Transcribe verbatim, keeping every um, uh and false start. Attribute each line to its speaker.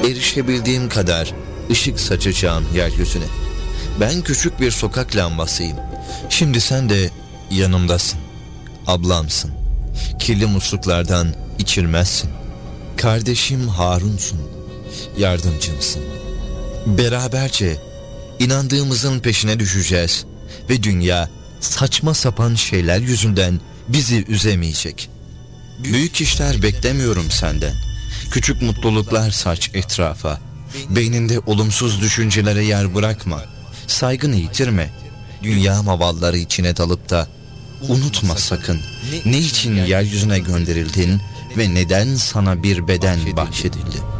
Speaker 1: Erişebildiğim kadar ışık saçacağım yeryüzüne. Ben küçük bir sokak lambasıyım. Şimdi sen de yanımdasın. Ablamsın. Kirli musluklardan içirmezsin. Kardeşim Harun'sun. Yardımcımsın. Beraberce inandığımızın peşine düşeceğiz ve dünya saçma sapan şeyler yüzünden bizi üzemeyecek. Büyük işler beklemiyorum senden. Küçük mutluluklar saç etrafa. Beyninde olumsuz düşüncelere yer bırakma. Saygını yitirme. Dünya mavalları içine dalıp da unutma sakın ne için yeryüzüne gönderildin ve neden sana bir beden bahşedildi.